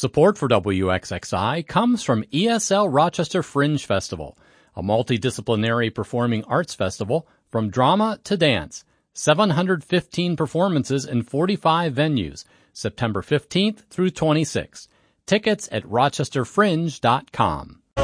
Support for WXXI comes from ESL Rochester Fringe Festival, a multidisciplinary performing arts festival from drama to dance. 715 performances in 45 venues, September 15th through 26th. Tickets at rochesterfringe.com.